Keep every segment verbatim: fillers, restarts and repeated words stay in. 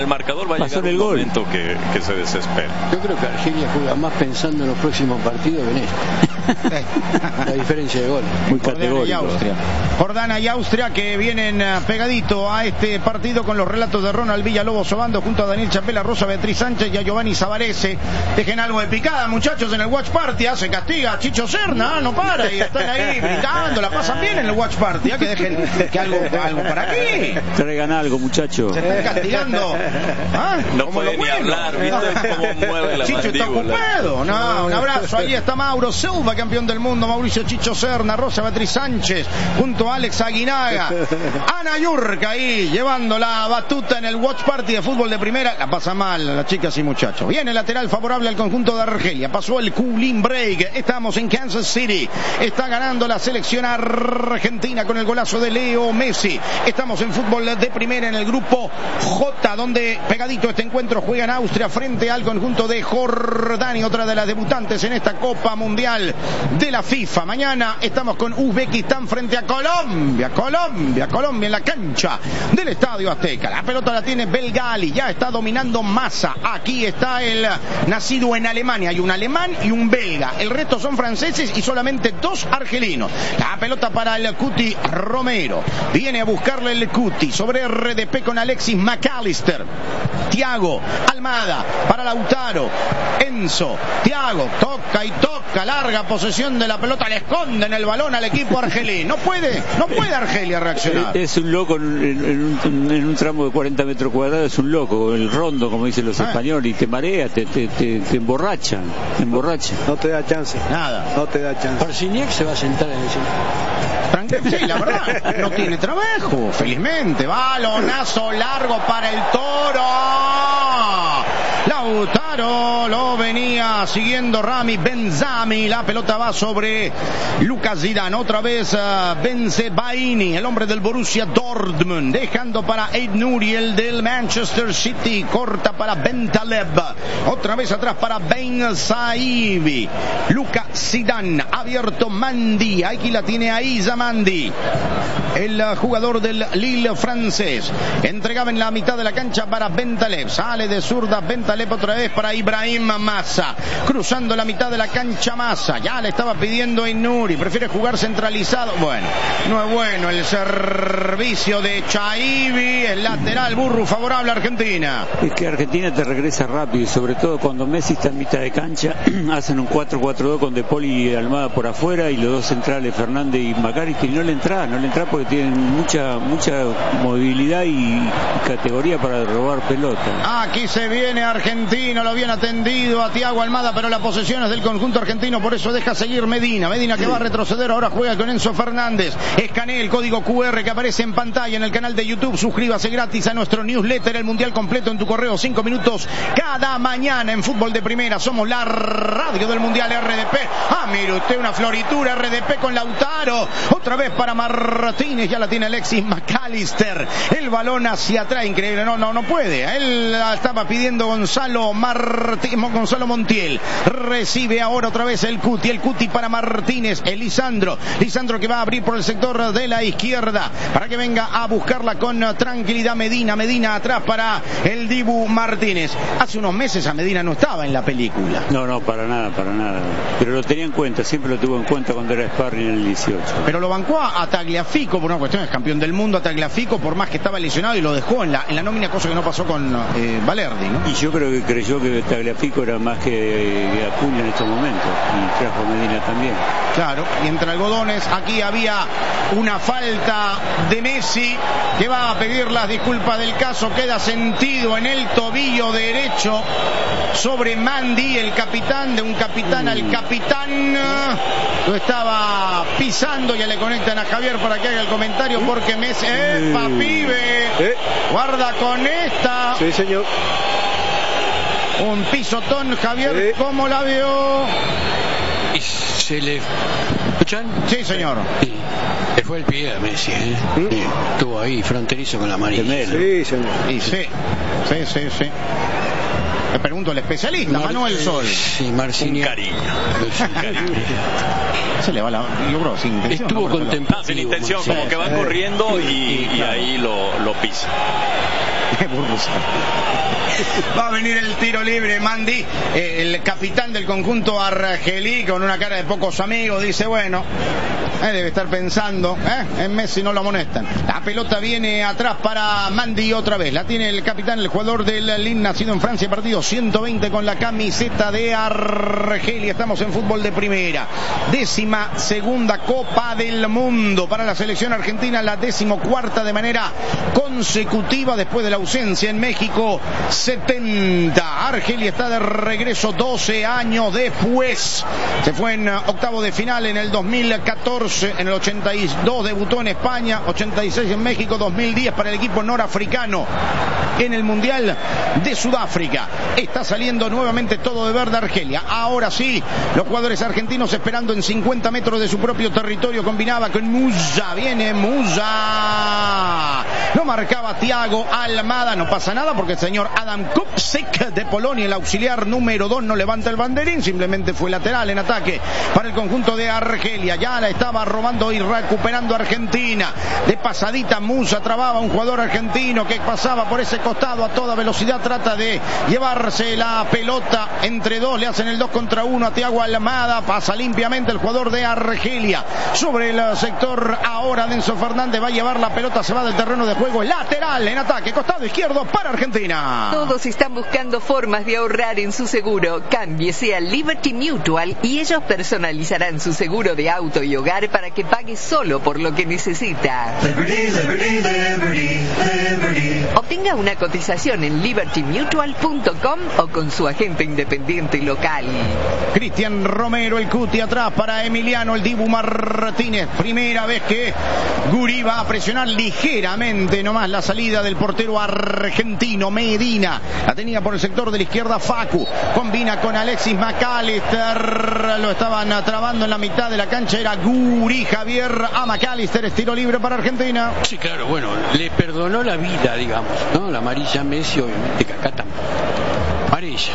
el marcador va a Pasó llegar el un gol. momento que, que se desespera. Yo creo que Argelia juega más pensando en los próximos partidos que en esto. La diferencia de gol. Muy Jordania y categórico. Austria. Jordania y Austria que vienen uh, pegadito a este partido con los relatos de Ronald Villalobos Obando junto a Daniel Chapela, Rosa Beatriz Sánchez y a Giovanni Zavarese. Dejen algo de picada, muchachos, en el Watch Party. ¿ah? Se castiga a Chicho Serna, no para, y están ahí brindando, la pasan bien en el Watch Party. ¿ah? Que dejen que algo, algo para aquí. Traigan algo, muchachos. Se están castigando. ¿Ah? No Como puede lo ni bueno. hablar, ¿viste cómo mueve la Chicho está mandíbula? ocupado. No, un abrazo. Allí está Mauro Silva, campeón del mundo. Mauricio Chicho Serna, Rosa Beatriz Sánchez, junto a Alex Aguinaga. Ana Yurka ahí, llevando la batuta en el Watch Party de fútbol de primera. La pasa mal, las chicas y muchachos. Viene lateral favorable al conjunto de Argelia. Pasó el cooling break. Estamos en Kansas City. Está ganando la selección argentina con el golazo de Leo Messi. Estamos en fútbol de primera en el grupo J, donde pegadito este encuentro juegan Austria frente al conjunto de Jordania, otra de las debutantes en esta Copa Mundial de la FIFA. Mañana estamos con Uzbekistán frente a Colombia, Colombia, Colombia en la cancha del Estadio Azteca. La pelota la tiene Belgali, ya está dominando Massa. Aquí está el nacido en Alemania, hay un alemán y un belga. El resto son franceses y solamente dos argelinos. La pelota para el Cuti Romero. Viene a buscarle el Cuti sobre R D P con Alexis McAllister. Thiago Almada para Lautaro. Enzo, Thiago, toca y toca, larga posesión de la pelota, le esconden el balón al equipo argelino. No puede, no puede Argelia reaccionar. Es un loco en, en, un, en un tramo de cuarenta metros cuadrados, es un loco, el rondo, como dicen los Ah. españoles, y te marea, te, te, te, te emborracha, te emborracha. No te da chance. Nada. No te da chance. Parciniak se va a sentar en el centro. Tranquilo, sí, la verdad, no tiene trabajo, felizmente. Balonazo largo para el Toro. Lautaro lo venía siguiendo Rami Benzami. La pelota va sobre Lucas Zidane. Otra vez uh, Benzebaini, el hombre del Borussia Dortmund, dejando para Eid Nuriel del Manchester City. Corta para Bentaleb. Otra vez atrás para Ben Saibi. Lucas Zidane, abierto Mandi. Aquí la tiene Aiza Mandi, el uh, jugador del Lille francés. Entregaba en la mitad de la cancha para Bentaleb. Sale de zurda Bentaleb otra vez para Ibrahim Massa. Cruzando la mitad de la cancha Massa. Ya le estaba pidiendo Inuri. Prefiere jugar centralizado. Bueno, no es bueno el servicio de Chaibi. El lateral burro favorable a Argentina. Es que Argentina te regresa rápido y sobre todo cuando Messi está en mitad de cancha hacen un cuatro cuatro dos con De Paul y Almada por afuera y los dos centrales Fernández y Macari, que no le entra, no le entra porque tienen mucha mucha movilidad y categoría para robar pelota. Aquí se viene Argentino, lo bien atendido a Thiago Almada, pero la posesión es del conjunto argentino, por eso deja seguir Medina. Medina que va a retroceder, ahora juega con Enzo Fernández. Escanee el código Q R que aparece en pantalla en el canal de YouTube. Suscríbase gratis a nuestro newsletter, el Mundial completo en tu correo, cinco minutos cada mañana en Fútbol de Primera. Somos la radio del Mundial R D P. Ah, mire usted, una floritura R D P con Lautaro. Otra vez para Martínez, ya la tiene Alexis McAllister. El balón hacia atrás, increíble, no, no, no puede. Él la estaba pidiendo Gonzalo Martínez, Gonzalo Montiel. Recibe ahora otra vez el Cuti, el Cuti para Martínez, el Lisandro. Lisandro que va a abrir por el sector de la izquierda para que venga a buscarla con tranquilidad Medina. Medina atrás para el Dibu Martínez. Hace unos meses a Medina no estaba en la película. No, no, para nada, para nada. Pero lo tenía en cuenta, siempre lo tuvo en cuenta cuando era sparring en el dieciocho. Pero lo bancó a Tagliafico por una cuestión, es campeón del mundo a Tagliafico, por más que estaba lesionado, y lo dejó en la, en la nómina, cosa que no pasó con eh, Valerdi, ¿no? Y yo creo que creyó que Tagliafico era más que, que Acuña en estos momentos, y trajo Medina también. Claro, y entre algodones aquí había una falta de Messi que va a pedir las disculpas del caso. Queda sentido en el tobillo derecho sobre Mandi, el capitán, de un capitán al capitán. Lo estaba pisando, ya le conectan a Javier para que haga el comentario porque Messi... ¡Epa, pibe! ¿Eh? Guarda con esta. Sí, señor. Un pisotón, Javier, Sí. ¿cómo la vio? Y se le... ¿Escuchan? Sí, señor. Sí. Le fue el pie a Messi, ¿eh? ¿Mm? Sí. Estuvo ahí fronterizo con la amarilla. Gemelo. Sí, señor. Y sí, sí, sí, sí. Le pregunto al especialista, Mar- Manuel Sol. Sí, Un Marciniak. cariño. Un cariño. Se le va la... Yo creo sin intención. Estuvo ¿no? Porque lo- contemplativo. Ah, sin intención, Marciniak. como que va corriendo y, Sí, y claro. ahí lo, lo pisa. Va a venir el tiro libre. Mandi, eh, el capitán del conjunto argelí, con una cara de pocos amigos, dice, bueno, eh, debe estar pensando, eh, en Messi no lo amonestan. La pelota viene atrás para Mandi otra vez. La tiene el capitán, el jugador del Lille, nacido en Francia, partido ciento veinte con la camiseta de Argelia. Estamos en fútbol de primera. Décima segunda Copa del Mundo para la selección argentina, la décimo cuarta de manera consecutiva después de la ausencia en México setenta. Argelia está de regreso doce años después. Se fue en octavo de final en el dos mil catorce, en el ochenta y dos debutó en España, ochenta y seis en México, dos mil diez para el equipo norafricano en el Mundial de Sudáfrica. Está saliendo nuevamente todo de verde Argelia. Ahora sí, los jugadores argentinos esperando en cincuenta metros de su propio territorio. Combinaba con Musa. Viene Musa. Lo marcaba Thiago Almada. No pasa nada porque el señor Adam Kupczyk de Polonia, el auxiliar número dos, no levanta el banderín. Simplemente fue lateral en ataque para el conjunto de Argelia. Ya la estaba robando y recuperando Argentina. De pasadita Musa trababa un jugador argentino que pasaba por ese costado a toda velocidad. Trata de llevarse la pelota entre dos. Le hacen el dos contra uno a Thiago Almada. Pasa limpiamente el jugador de Argelia sobre el sector. Ahora Denso Fernández va a llevar la pelota. Se va del terreno de juego. Lateral en ataque. Costado izquierdo para Argentina. Todos están buscando formas de ahorrar en su seguro. Cámbiese a Liberty Mutual y ellos personalizarán su seguro de auto y hogar para que pague solo por lo que necesita. Liberty, liberty, liberty, liberty. Obtenga una cotización en liberty mutual punto com o con su agente independiente local. Cristian Romero, el cuti atrás para Emiliano, el Dibu Martínez. Primera vez que Guri va a presionar ligeramente nomás la salida del portero argentino Medina. La tenía por el sector de la izquierda Facu. Combina con Alexis McAllister. Lo estaban trabando en la mitad de la cancha. Era Guri Javier a McAllister. Es tiro libre para Argentina. Sí, claro, bueno, le perdonó la vida, digamos, ¿no? La amarilla Messi, obviamente que acá tampoco. Amarilla.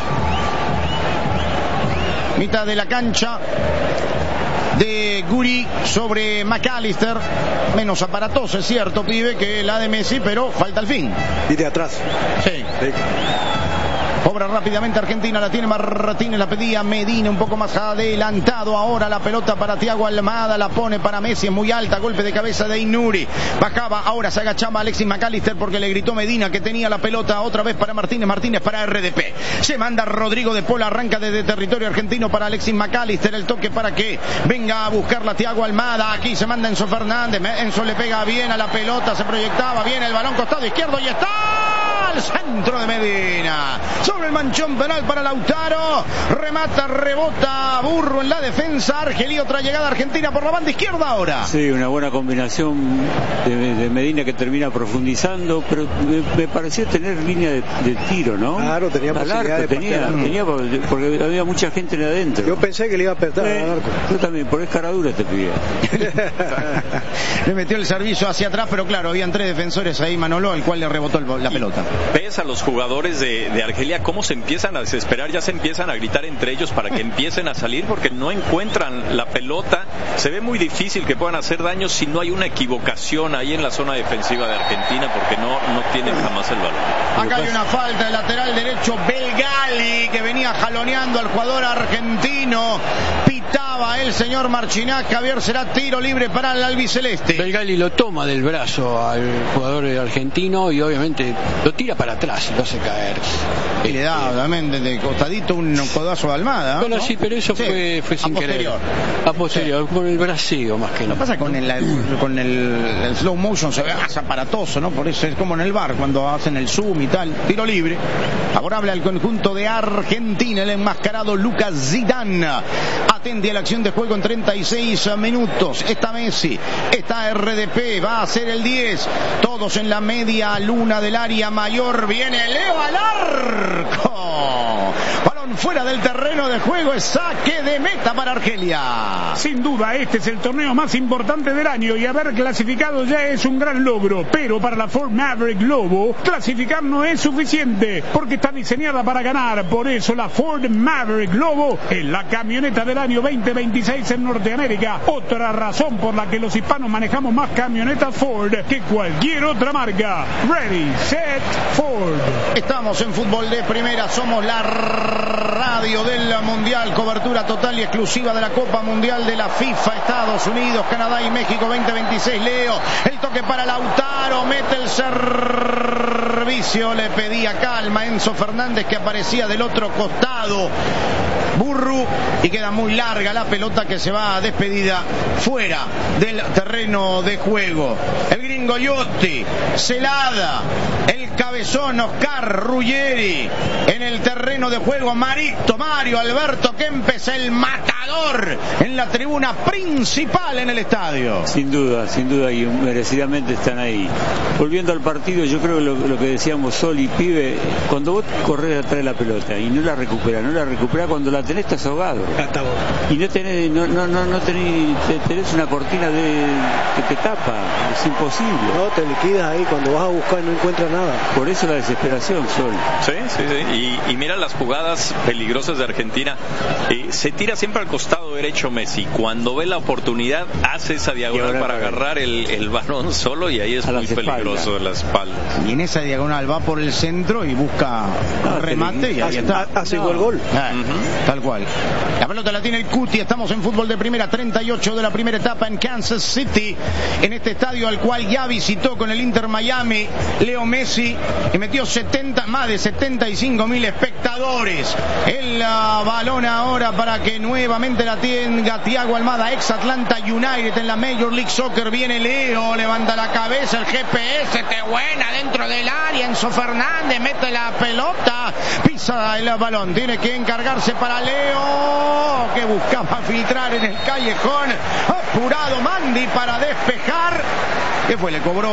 Mitad de la cancha de Guri sobre McAllister. Menos aparatoso, es cierto, pibe, que la de Messi, pero falta el fin. Y de atrás. Sí. Sí. Cobra rápidamente Argentina, la tiene Martínez, la pedía Medina un poco más adelantado. Ahora la pelota para Thiago Almada, la pone para Messi, es muy alta, golpe de cabeza de Inuri. Bajaba, ahora se agachaba Alexis McAllister porque le gritó Medina que tenía la pelota otra vez para Martínez, Martínez para R D P. Se manda Rodrigo de Paul, arranca desde territorio argentino para Alexis McAllister, el toque para que venga a buscarla Thiago Almada. Aquí se manda Enzo Fernández, Enzo le pega bien a la pelota, se proyectaba bien el balón costado izquierdo y está al centro de Medina. Sobre el manchón penal para Lautaro. Remata, rebota Burro en la defensa. Argelí, otra llegada argentina por la banda izquierda ahora. Sí, una buena combinación de, de Medina que termina profundizando, pero me, me pareció tener línea de, de tiro, ¿no? Claro, tenía al posibilidad arco, de tenía, patear. tenía, porque había mucha gente en adentro. Yo pensé que le iba a apretar eh, al arco. Yo también, por escaradura te pide. Le metió el servicio hacia atrás, pero claro, habían tres defensores ahí, Manolo, al cual le rebotó el, la pelota. Ves a los jugadores de, de Argelia cómo se empiezan a desesperar, ya se empiezan a gritar entre ellos para que empiecen a salir porque no encuentran la pelota. Se ve muy difícil que puedan hacer daño si no hay una equivocación ahí en la zona defensiva de Argentina, porque no, no tienen jamás el balón. Acá hay una falta de lateral derecho, Belgali, que venía jaloneando al jugador argentino. Pitaba el señor Marchinac. Javier, será tiro libre para el albiceleste. Belgali lo toma del brazo al jugador argentino y obviamente lo tira para atrás y lo hace caer. Y le da obviamente de costadito un codazo de Almada. Bueno, ¿no? sí, pero eso Sí, fue, fue sin a querer. posterior. A posterior, sí. Con el braceo más que Lo nada. que pasa con el, con el, el slow motion se ve más aparatoso, ¿no? Por eso es como en el bar cuando hacen el zoom y tal. Tiro libre, favorable al conjunto de Argentina. El enmascarado Lucas Zidane atende a la acción de juego en treinta y seis minutos. Está Messi, está R D P, va a ser el diez. Todos en la media luna del área mayor. Viene Leo al arco. Balón balón fuera del terreno de juego, es saque de meta para Argelia. Sin duda, este es el torneo más importante del año y haber clasificado ya es un gran logro, pero para la Ford Maverick Globo, clasificar no es suficiente, porque está diseñada para ganar. Por eso la Ford Maverick Globo es la camioneta del año veinte veintiséis en Norteamérica. Otra razón por la que los hispanos manejamos más camionetas Ford que cualquier otra marca. Ready, set, Ford. Estamos en Fútbol de Primera, somos la radio del Mundial, cobertura total y exclusiva de la Copa Mundial de la FIFA, Estados Unidos, Canadá y México veinte veintiséis. Leo, el toque para Lautaro, mete el servicio, le pedía calma Enzo Fernández, que aparecía del otro costado. Burru, y queda muy larga la pelota que se va despedida fuera del terreno de juego. El gringo Iotti, Celada, el cabezón Oscar Ruggeri en el terreno de juego. Marito, Mario Alberto Kempes, el matador en la tribuna principal en el estadio. Sin duda, sin duda, y merecidamente están ahí. Volviendo al partido, yo creo que lo, lo que decíamos Sol y Pibe, cuando vos corres atrás de la pelota y no la recuperás, no la recuperás, cuando la tenés estás ahogado. Y no tenés, no, no, no, no tenés, tenés una cortina de, que te tapa, es imposible. No, te liquidas ahí, cuando vas a buscar no encuentras nada. Por eso la desesperación, Sol. Sí, sí, sí. Y, y mira las jugadas peligrosas de Argentina. Eh, se tira siempre al costado derecho Messi. Cuando ve la oportunidad, hace esa diagonal para agarrar el, el balón solo, y ahí es muy peligroso de la espalda. Y en esa diagonal va por el centro y busca no, remate y ahí hace, está. Hace no. gol gol. Ah, uh-huh. Tal cual. La pelota la tiene el Cuti. Estamos en Fútbol de Primera, treinta y ocho de la primera etapa en Kansas City, en este estadio al cual ya visitó con el Inter Miami Leo Messi, que metió setenta, más de setenta y cinco mil espectadores. El uh, balón ahora para que nuevamente la tenga Thiago Almada, ex Atlanta United en la Major League Soccer. Viene Leo, levanta la cabeza, el G P S, te buena dentro del área. Enzo Fernández mete la pelota, pisa el balón, tiene que encargarse para Leo, que buscaba filtrar en el callejón. Apurado Mandi para despejar. ¿Qué fue? Le cobró.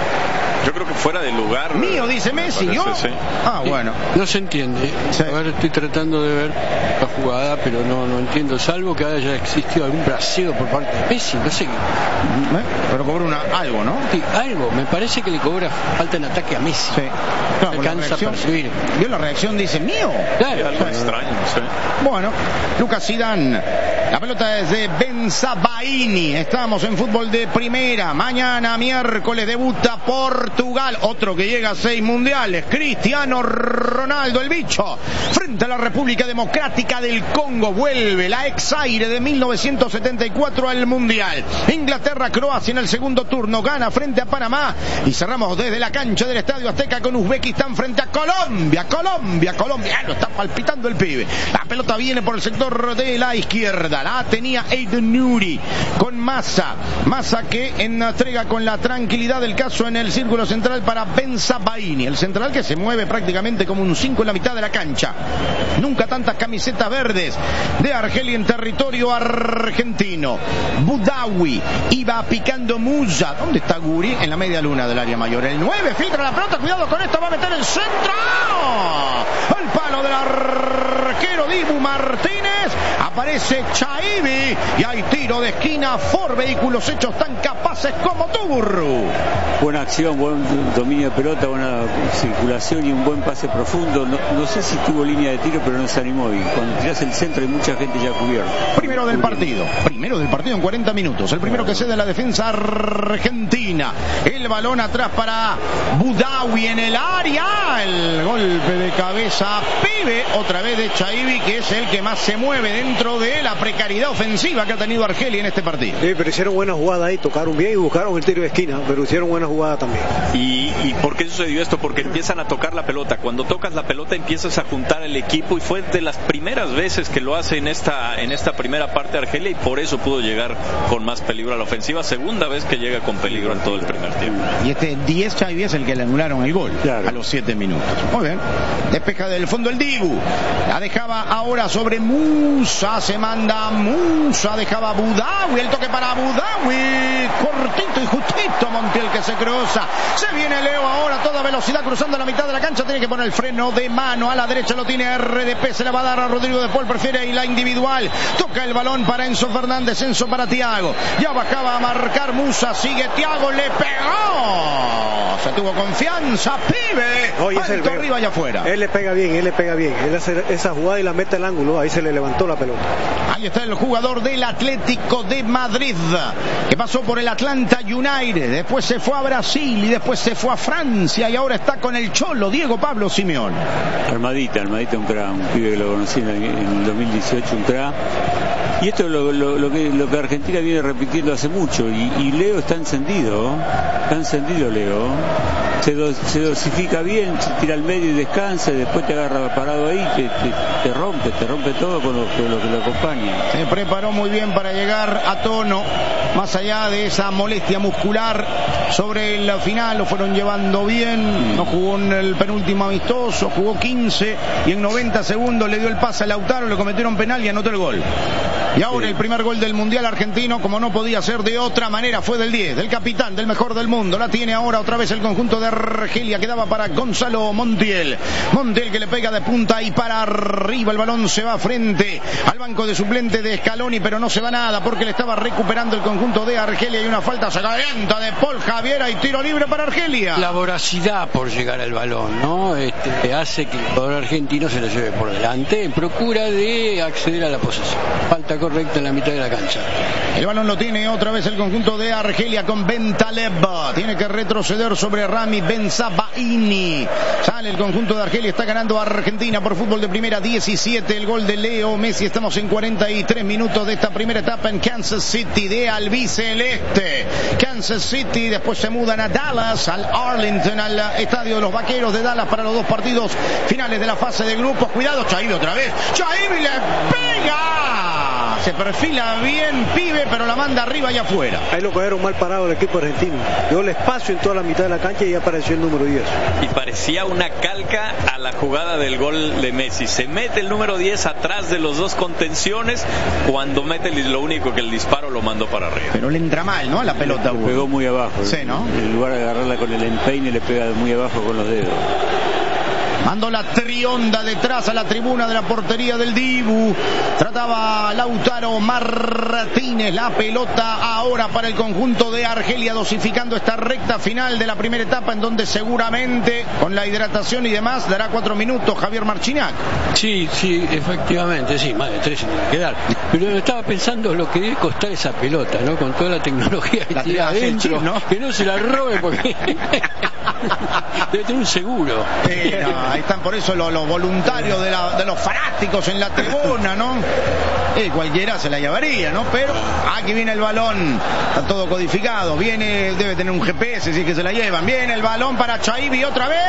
Yo creo que fuera de lugar. Mío, dice Messi. Parece, ¿Yo? sí. Ah, bueno. No se entiende. Sí. A ver, estoy tratando de ver la jugada, pero no, no entiendo. Salvo que haya existido algún braseo por parte de Messi. No sé qué. ¿Eh? Pero cobró una, algo, ¿no? Sí, algo. Me parece que le cobra falta en ataque a Messi. Sí. No, no alcanza a percibir. Vio la reacción, dice mío. Claro. Algo extraño, sí. Bueno, Lucas Zidane. La pelota es de Benzabaini. Estamos en Fútbol de Primera. Mañana, miércoles, debuta Portugal. Otro que llega a seis mundiales. Cristiano Ronaldo, el bicho. Frente a la República Democrática del Congo. Vuelve la ex-aire de mil novecientos setenta y cuatro al mundial. Inglaterra, Croacia en el segundo turno. Gana frente a Panamá. Y cerramos desde la cancha del Estadio Azteca con Uzbekistán frente a Colombia. Colombia, Colombia. Lo está palpitando el pibe. La pelota viene por el sector de la izquierda. La tenía Aiden Nuri con Massa. Massa que entrega con la tranquilidad del caso en el círculo central para Benzabaini. El central que se mueve prácticamente como un cinco en la mitad de la cancha. Nunca tantas camisetas verdes de Argelia en territorio argentino. Boudaoui iba picando Musa. ¿Dónde está Guri? En la media luna del área mayor. El nueve filtra la pelota. Cuidado con esto. Va a meter el centro. El palo del arquero Dibu Martínez. Aparece Chaibi y hay tiro de esquina. Ford, vehículos hechos tan capaces como tú, Burru. Buena acción, buen dominio de pelota, buena circulación y un buen pase profundo. No, no sé si tuvo línea de tiro, pero no se animó. Y cuando tiras el centro hay mucha gente ya cubierta. Primero del partido. Primero del partido en cuarenta minutos. El primero que cede la defensa argentina. El balón atrás para Boudaoui en el área. El golpe de cabeza. Pibe, otra vez de Chaibi, que es el que más se mueve dentro de la precariedad ofensiva que ha tenido Argelia en este partido. Sí, pero hicieron buena jugada ahí, tocaron bien y buscaron el tiro de esquina, pero hicieron buena jugada también. ¿Y, y por qué sucedió esto? Porque empiezan a tocar la pelota. Cuando tocas la pelota empiezas a juntar el equipo, y fue de las primeras veces que lo hace en esta, en esta primera parte de Argelia, y por eso pudo llegar con más peligro a la ofensiva. Segunda vez que llega con peligro en todo el primer tiempo. Y este diez Chaibi es el que le anularon el gol, claro, a los siete minutos. Muy bien. Despeja del fondo el Dibu. La dejaba ahora sobre Musa. Se manda Musa, dejaba Budawi, el toque para Budawi, cortito y justito Montiel que se cruza. Se viene Leo ahora a toda velocidad cruzando la mitad de la cancha, tiene que poner el freno de mano, a la derecha lo tiene R D P, se la va a dar a Rodrigo de Paul, prefiere y la individual, toca el balón para Enzo Fernández, Enzo para Thiago, ya bajaba a marcar Musa, sigue Thiago, le pegó, se tuvo confianza, pibe, Oye, alto arriba y afuera. Él le pega bien, él le pega bien, él hace esa jugada y la mete al ángulo, ahí se le levantó la pelota. Ahí está el jugador del Atlético de Madrid, que pasó por el Atlanta United, después se fue a Brasil y después se fue a Francia y ahora está con el Cholo, Diego Pablo Simeón. Armadita, Armadita, un crack, un pibe que lo conocí en el dos mil dieciocho, un crack. Y esto es lo, lo, lo, que, lo que Argentina viene repitiendo hace mucho, y, y Leo está encendido, está encendido Leo. Se, do, se dosifica bien, se tira al medio y descansa, y después te agarra parado ahí, te, te, te rompe, te rompe todo con lo, con lo que lo acompaña. Se preparó muy bien para llegar a tono, más allá de esa molestia muscular sobre el final, lo fueron llevando bien, no jugó en el penúltimo amistoso, jugó quince y en noventa segundos le dio el pase a Lautaro, le cometieron penal y anotó el gol. Y ahora sí, el primer gol del Mundial argentino, como no podía ser de otra manera, fue del diez, del capitán, del mejor del mundo. La tiene ahora otra vez el conjunto de Argelia, que daba para Gonzalo Montiel. Montiel que le pega de punta y para arriba, el balón se va frente al banco de suplente de Scaloni, pero no se va nada porque le estaba recuperando el conjunto de Argelia y una falta sacadienta de Paul Javiera y tiro libre para Argelia. La voracidad por llegar al balón, ¿no? Este, hace que el jugador argentino se lo lleve por delante en procura de acceder a la posesión. Falta correcta en la mitad de la cancha. El balón lo tiene otra vez el conjunto de Argelia con Bentaleb. Tiene que retroceder sobre Rami Benzabaini. Sale el conjunto de Argelia, está ganando Argentina por fútbol de primera diecisiete. El gol de Leo Messi. Estamos en cuarenta y tres minutos de esta primera etapa en Kansas City de albiceleste. Kansas City, después se mudan a Dallas, al Arlington, al estadio de los Vaqueros de Dallas para los dos partidos finales de la fase de grupos. Cuidado, Chaibi otra vez. Chaibi le pega. Se perfila bien, pibe, pero la manda arriba y afuera. Ahí lo cogieron mal parado el equipo argentino. Dio el espacio en toda la mitad de la cancha y ya apareció el número diez. Y parecía una calca a la jugada del gol de Messi. Se mete el número diez atrás de los dos contenciones. Cuando mete lo único que el disparo lo mandó para arriba. Pero le entra mal, ¿no? A la pelota. Le pegó muy abajo. Sí, ¿no? En lugar de agarrarla con el empeine, le pega muy abajo con los dedos. Mandó la trionda detrás a la tribuna de la portería del Dibu. Trataba Lautaro Martínez. La pelota ahora para el conjunto de Argelia, dosificando esta recta final de la primera etapa, en donde seguramente con la hidratación y demás dará cuatro minutos Javier Marchinac. Sí, sí, efectivamente, sí, más de tres se tiene que dar. Pero estaba pensando lo que debe costar esa pelota, ¿no? Con toda la tecnología que tiene adentro, ¿no? Que no se la robe porque debe tener un seguro. Sí, no, ahí están por eso los, los voluntarios de, la, de los fanáticos en la tribuna, ¿no? Eh, cualquiera se la llevaría, ¿no? Pero aquí viene el balón, está todo codificado, viene, debe tener un G P S, sí que se la llevan. Viene el balón para Chaibi otra vez.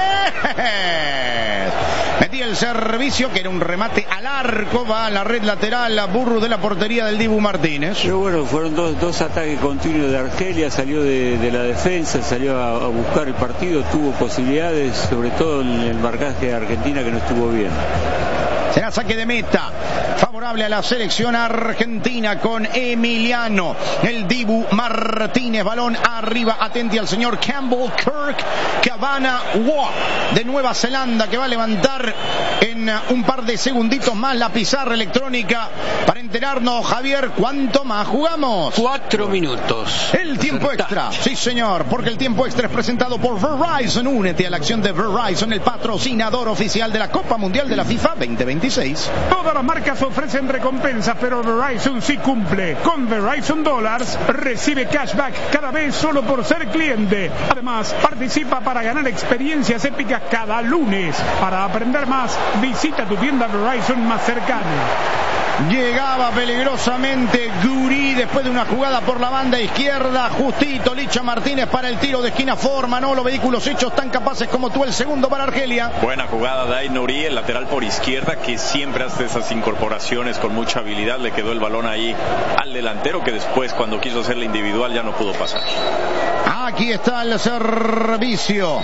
Metía el servicio, que era un remate al arco, va a la red lateral, a Burru de la portería del Dibu Martínez. Pero bueno, fueron dos, dos ataques continuos de Argelia, salió de, de la defensa, salió a, a buscar el partido, tuvo posibilidades, sobre todo en el marcaje de Argentina, que no estuvo bien. Será saque de meta favorable a la selección argentina con Emiliano, el Dibu Martínez. Balón arriba, atente al señor Campbell Kirk Cabana Waugh de Nueva Zelanda, que va a levantar en un par de segunditos más la pizarra electrónica para enterarnos, Javier, ¿cuánto más jugamos? Cuatro minutos. El tiempo extra, sí señor, porque el tiempo extra es presentado por Verizon. Únete a la acción de Verizon, el patrocinador oficial de la Copa Mundial de la FIFA veinte veintiséis. Todas las marcas ofrecen recompensas, pero Verizon sí cumple. Con Verizon Dollars recibe cashback cada vez solo por ser cliente. Además, participa para ganar experiencias épicas cada lunes. Para aprender más, visita tu tienda Verizon más cercana. Llegaba peligrosamente Guri después de una jugada por la banda izquierda. Justito Licha Martínez para el tiro de esquina. Forma, ¿no? Los vehículos hechos tan capaces como tú. El segundo para Argelia. Buena jugada de Ainouri, el lateral por izquierda, que siempre hace esas incorporaciones con mucha habilidad. Le quedó el balón ahí al delantero, que después, cuando quiso hacer la individual, ya no pudo pasar. Aquí está el servicio para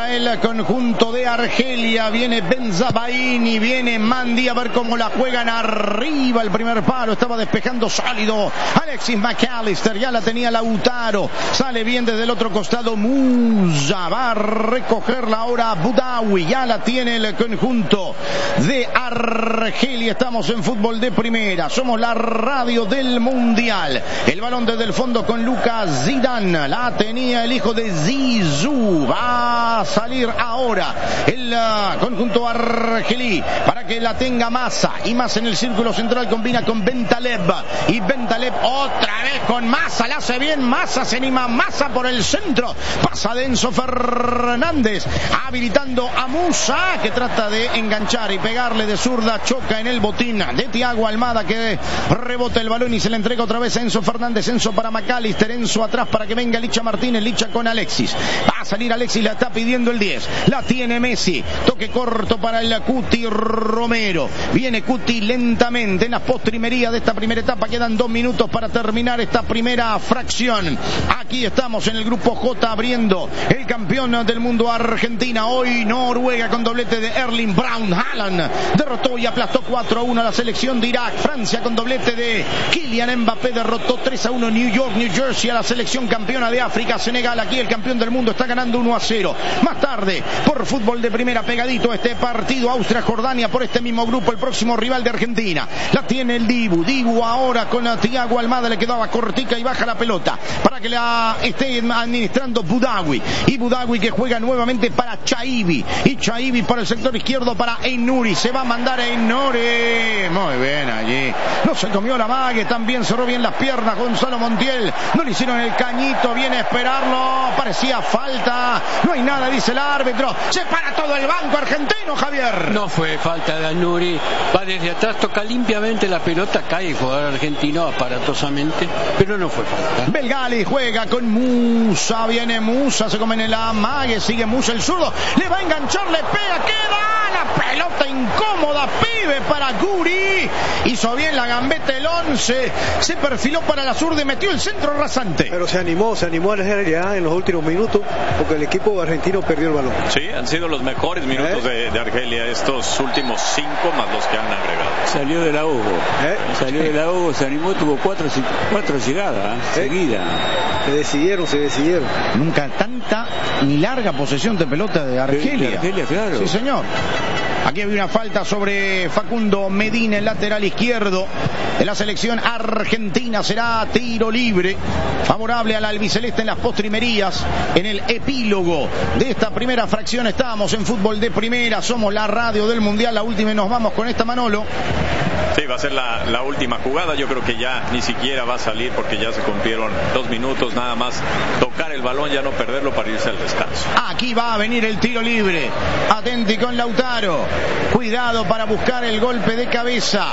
para el conjunto de Argelia. Viene Benzabaini, viene Mandi, a ver cómo la juegan arriba. El primer palo estaba despejando sólido Alexis McAllister, ya la tenía Lautaro. Sale bien desde el otro costado Musa, va a recogerla ahora Boudaoui, ya la tiene el conjunto de Argelia. Estamos en fútbol de primera, somos la radio del mundial. El balón desde el fondo con Lucas Zidane, la tenía el hijo de Zizou, va a salir ahora el uh, conjunto argelí para que la tenga Massa, y Massa en el círculo central combina con Bentaleb, y Bentaleb otra vez con Massa, la hace bien Massa, se anima Massa por el centro, pasa de Enzo Fernández habilitando a Musa, que trata de enganchar y pegarle de zurda, choca en el botín de Thiago Almada, que rebota el balón y se le entrega otra vez a Enzo Fernández. Enzo para McAllister, Enzo atrás para que venga Licha Martínez, Licha con Alexis, va a salir Alexis, la está pidiendo el diez, la tiene Messi, toque corto para el Cuti Romero, viene Cuti lentamente en la postrimería de esta primera etapa, quedan dos minutos para terminar esta primera fracción. Aquí estamos en el grupo J, abriendo el campeón del mundo Argentina, hoy Noruega con doblete de Erling Braun Haaland, derrotó y aplastó cuatro a uno a la selección de Irak. Francia con doblete de Kylian Mbappé derrotó tres a uno New York, New Jersey a la selección campeona de África. Senegal, aquí el campeón del mundo, está ganando uno a cero. Más tarde, por fútbol de primera, pegadito este partido, Austria-Jordania por este mismo grupo, el próximo rival de Argentina. La tiene el Dibu, Dibu ahora con Thiago Almada, le quedaba cortica y baja la pelota para que la esté administrando Boudaoui, y Boudaoui que juega nuevamente para Chaibi, y Chaibi para el sector izquierdo para Einuri, se va a mandar a Einuri, muy bien allí, no se comió la mague, también cerró bien las piernas Gonzalo Montiel, no le hicieron el cañito, viene a esperarlo, parecía falta, no hay nada, dice el árbitro, se para todo el banco argentino, Javier. No fue falta de Einuri, va desde atrás, toca limpiamente la pelota, cae el jugador argentino aparatosamente, pero no fue falta. Belgali juega con Musa, viene Musa, se come en el amague, sigue Musa el zurdo, le va a enganchar, le pega, queda la pelota incómoda, pibe para Guri, hizo bien la gambeta el once, se perfiló para la zurda y metió el centro rasante. Pero se animó, se animó a Argelia en los últimos minutos, porque el equipo argentino perdió el balón. Sí, han sido los mejores minutos ¿Eh? de, de Argelia estos últimos cinco más los que han agregado. Salió del ahogo, ¿Eh? salió del ahogo, se animó, tuvo cuatro, cuatro llegadas ¿eh? seguidas. Se decidieron, se decidieron. Nunca tanta ni larga posesión de pelota de Argelia. De Argelia, claro. Sí, señor. Aquí había una falta sobre Facundo Medina, el lateral izquierdo de la selección argentina. Será tiro libre favorable al albiceleste en las postrimerías. En el epílogo de esta primera fracción estamos en fútbol de primera, somos la radio del mundial, la última, y nos vamos con esta, Manolo. Sí, va a ser la, la última jugada, yo creo que ya ni siquiera va a salir porque ya se cumplieron dos minutos, nada más tocar el balón, ya no perderlo para irse al descanso. Aquí va a venir el tiro libre, atenti con Lautaro, cuidado para buscar el golpe de cabeza.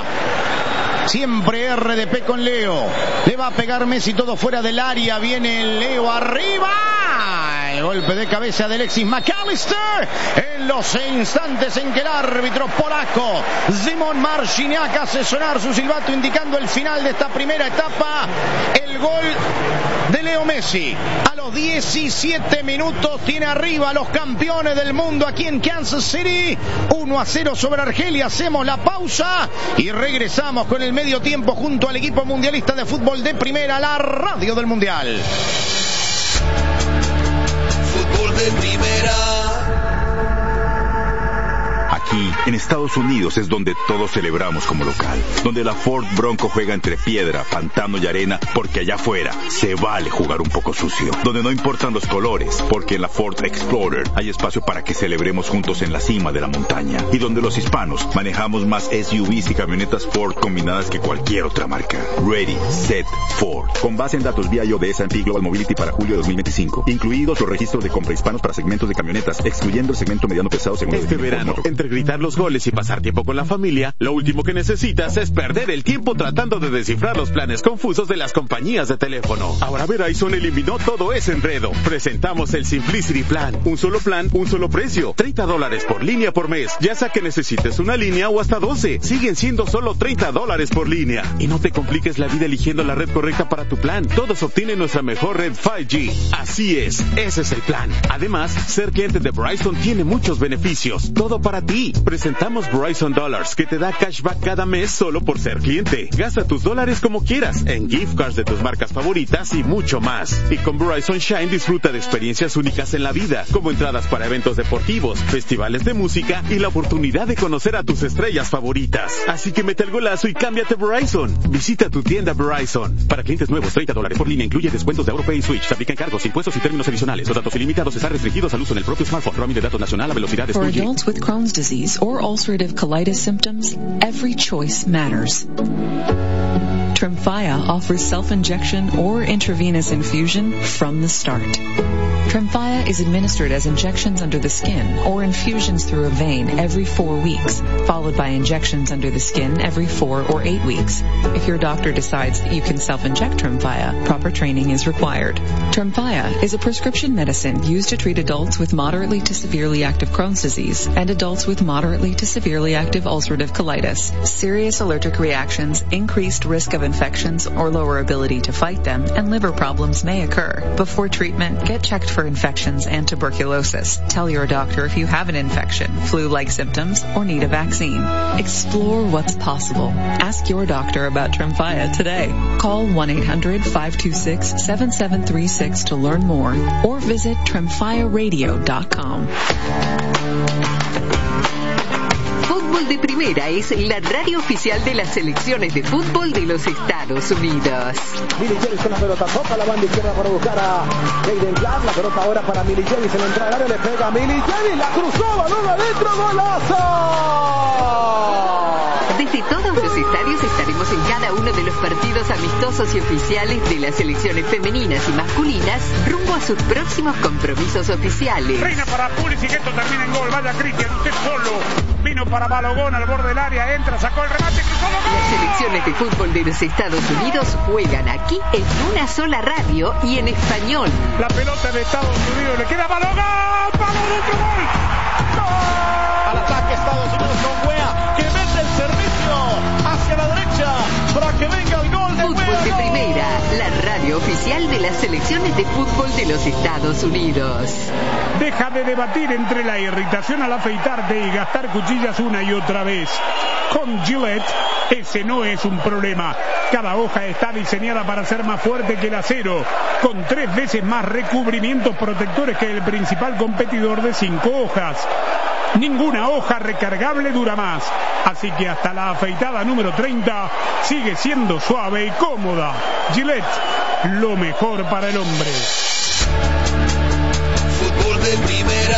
Siempre R D P con Leo, le va a pegar Messi, todo fuera del área, viene Leo arriba, el golpe de cabeza de Alexis McAllister en los instantes en que el árbitro polaco Szymon Marciniak hace sonar su silbato indicando el final de esta primera etapa. El gol de Leo Messi a los diecisiete minutos tiene arriba a los campeones del mundo aquí en Kansas City, uno a cero sobre Argelia. Hacemos la pausa y regresamos con el medio tiempo junto al equipo mundialista de fútbol de primera, la radio del mundial. Fútbol de primera. Aquí, en Estados Unidos, es donde todos celebramos como local. Donde la Ford Bronco juega entre piedra, pantano y arena, porque allá afuera se vale jugar un poco sucio. Donde no importan los colores, porque en la Ford Explorer hay espacio para que celebremos juntos en la cima de la montaña. Y donde los hispanos manejamos más S U Vs y camionetas Ford combinadas que cualquier otra marca. Ready, Set, Ford. Con base en datos vía I O de S and P Global Mobility para julio de dos mil veinticinco. Incluidos los registros de compra hispanos para segmentos de camionetas, excluyendo el segmento mediano pesado según este verano, entre gritar los goles y pasar tiempo con la familia, lo último que necesitas es perder el tiempo tratando de descifrar los planes confusos de las compañías de teléfono. Ahora Verizon eliminó todo ese enredo. Presentamos el Simplicity Plan. Un solo plan, un solo precio. treinta dólares por línea por mes. Ya sea que necesites una línea o hasta doce. Siguen siendo solo treinta dólares por línea. Y no te compliques la vida eligiendo la red correcta para tu plan. Todos obtienen nuestra mejor red cinco G. Así es, ese es el plan. Además, ser cliente de Verizon tiene muchos beneficios. Todo para ti. Presentamos Verizon Dollars, que te da cashback cada mes solo por ser cliente. Gasta tus dólares como quieras, en gift cards de tus marcas favoritas y mucho más. Y con Verizon Shine disfruta de experiencias únicas en la vida, como entradas para eventos deportivos, festivales de música y la oportunidad de conocer a tus estrellas favoritas. Así que mete el golazo y cámbiate a Verizon. Visita tu tienda Verizon. Para clientes nuevos, treinta dólares por línea, incluye descuentos de AuroPay y Switch. Se aplican cargos, impuestos y términos adicionales. Los datos ilimitados están restringidos al uso en el propio smartphone. Roaming de datos nacional a velocidades For dos G. adults with Crohn's disease or ulcerative colitis symptoms, every choice matters. Tremfya offers self-injection or intravenous infusion from the start. Tremfya is administered as injections under the skin or infusions through a vein every four weeks, followed by injections under the skin every four or eight weeks. If your doctor decides that you can self-inject Tremfya, proper training is required. Tremfya is a prescription medicine used to treat adults with moderately to severely active Crohn's disease and adults with moderately to severely active ulcerative colitis. Serious allergic reactions, increased risk of infections or lower ability to fight them, and liver problems may occur. Before treatment, get checked for infections and tuberculosis. Tell your doctor if you have an infection, flu-like symptoms, or need a vaccine. Explore what's possible. Ask your doctor about Tremfya today. Call one eight hundred five two six seven seven three six to learn more or visit tremfya radio dot com. Fútbol de Primera es la radio oficial de las selecciones de fútbol de los Estados Unidos. Milicevic con la pelota, toca la banda izquierda para buscar a Hayden Clark, la pelota ahora para Milicevic, se le entra al área, le pega a Milicevic, la cruzó, balón adentro, golazo. Desde todos los estadios estaremos en cada uno de los partidos amistosos y oficiales de las selecciones femeninas y masculinas rumbo a sus próximos compromisos oficiales. Reina para Pulisic, esto termina en gol, vaya Cristian, usted solo. Vino para Balogón al borde del área, entra, sacó el remate, cruzó el gol. Las selecciones de fútbol de los Estados Unidos juegan aquí en una sola radio y en español. La pelota de Estados Unidos le queda a Balogón, palo dentro, gol. ¡Gol! Al ataque Estados Unidos con Wea, que mete el servicio hacia la derecha para que venga el gol de Fútbol Wea. de Primera, la radio oficial de las selecciones de fútbol de los Estados Unidos. Deja de debatir entre la irritación al afeitarte y gastar cuchillas una y otra vez. Con Gillette, ese no es un problema. Cada hoja está diseñada para ser más fuerte que el acero, con tres veces más recubrimientos protectores que el principal competidor de cinco hojas. Ninguna hoja recargable dura más, así que hasta la afeitada número treinta sigue siendo suave y cómoda. Gillette, lo mejor para el hombre. Fútbol de Primera.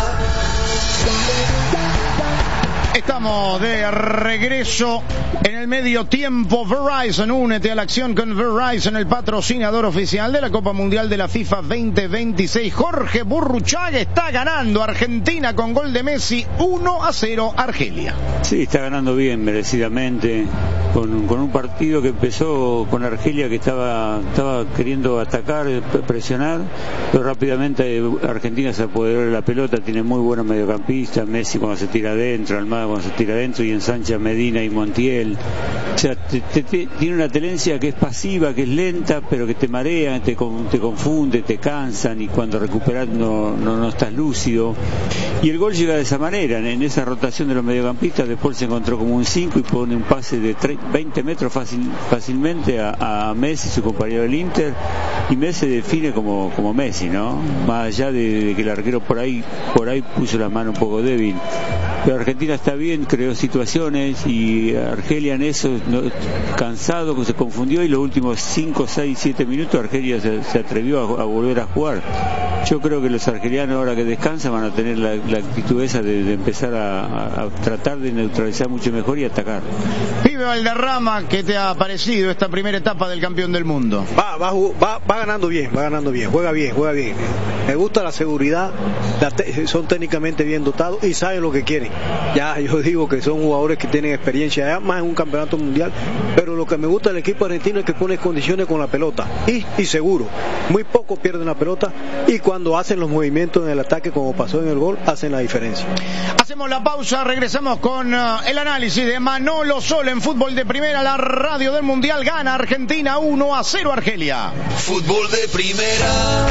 Estamos de regreso en el medio tiempo. Verizon, únete a la acción con Verizon, el patrocinador oficial de la Copa Mundial de la FIFA veinte veintiséis. Jorge Burruchaga está ganando Argentina con gol de Messi, uno a cero Argelia. Sí, está ganando bien, merecidamente, con, con un partido que empezó con Argelia, que estaba, estaba queriendo atacar, presionar, pero rápidamente Argentina se apoderó de la pelota, tiene muy buenos mediocampistas, Messi cuando se tira adentro, Almada cuando se tira adentro y ensancha Medina y Montiel. O sea, te, te, te, tiene una tenencia que es pasiva, que es lenta, pero que te marea, te, te confunde, te cansan, y cuando recuperas no, no, no estás lúcido. Y el gol llega de esa manera, en, en esa rotación de los mediocampistas. Después se encontró como un cinco y pone un pase de veinte metros fácil, fácilmente a, a Messi, su compañero del Inter, y Messi define como, como Messi, ¿no? Más allá de, de que el arquero por ahí, por ahí puso la mano un poco débil. Pero Argentina está bien, creó situaciones, y Argelia en eso, no, cansado, se confundió, y los últimos cinco, seis, siete minutos Argelia se, se atrevió a, a volver a jugar. Yo creo que los argelianos ahora que descansan van a tener la, la actitud esa de, de empezar a, a, a tratar de neutralizar mucho mejor y atacar. Pibe Valderrama, ¿qué te ha parecido esta primera etapa del campeón del mundo? Va, va, va, va ganando bien, va ganando bien, juega bien, juega bien. Me gusta la seguridad, la te- son técnicamente bien dotados y saben lo que quieren. Ya yo digo que son jugadores que tienen experiencia ya más en un campeonato mundial, pero lo que me gusta del equipo argentino es que pone condiciones con la pelota y, y seguro, muy poco pierden la pelota y cuando hacen los movimientos en el ataque como pasó en el gol, hacen la diferencia. Hacemos la pausa, regresamos con uh, el análisis de Manolo Sol en Fútbol de Primera, la radio del Mundial. Gana Argentina uno a cero Argelia. Fútbol de Primera.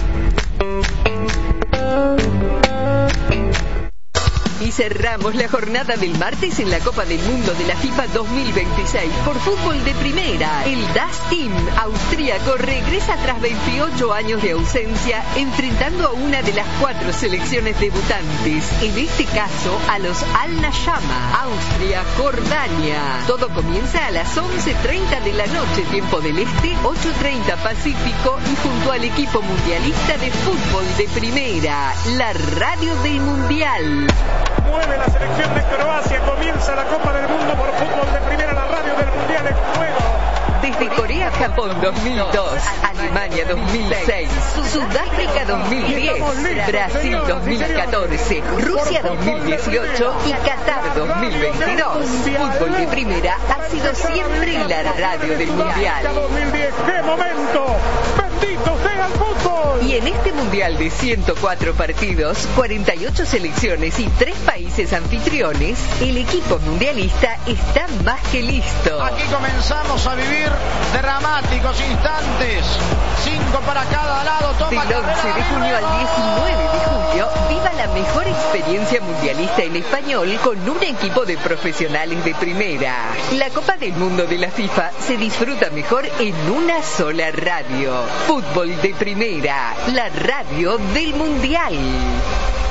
Y cerramos la jornada del martes en la Copa del Mundo de la FIFA dos mil veintiséis por Fútbol de Primera. El Das Team austríaco regresa tras veintiocho años de ausencia, enfrentando a una de las cuatro selecciones debutantes, en este caso a los Al-Nashama, Austria-Jordania. Todo comienza a las once treinta de la noche, tiempo del Este, ocho treinta Pacífico, y junto al equipo mundialista de Fútbol de Primera, la radio del Mundial. Mueve la selección de Croacia, comienza la Copa del Mundo por Fútbol de Primera, la radio del Mundial en juego. Desde Corea-Japón dos mil dos, Alemania dos mil seis, Sudáfrica dos mil diez, Brasil dos mil catorce, Rusia dos mil dieciocho y Qatar dos mil veintidós. Fútbol de Primera ha sido siempre la radio del Mundial. dos mil diez, ¡qué momento! ¡Bendito sea el fútbol! Y en este Mundial de ciento cuatro partidos, cuarenta y ocho selecciones y tres países anfitriones, el equipo mundialista está más que listo. Aquí comenzamos a vivir dramáticos instantes. Cinco para cada lado. Toma Del once de junio al diecinueve de julio, viva la mejor experiencia mundialista en español con un equipo de profesionales de primera. La Copa del Mundo de la FIFA se disfruta mejor en una sola radio. Fútbol de Primera, la radio del Mundial.